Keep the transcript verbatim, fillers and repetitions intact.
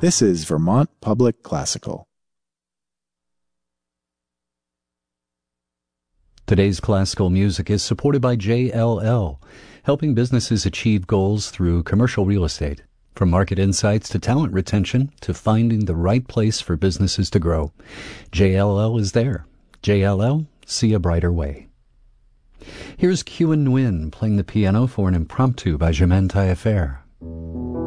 This is Vermont Public Classical. Today's classical music is supported by J L L, helping businesses achieve goals through commercial real estate. From market insights to talent retention to finding the right place for businesses to grow, J L L is there. J L L, see a brighter way. Here's Kyu Nguyen playing the piano for an impromptu by Germaine Taillefer.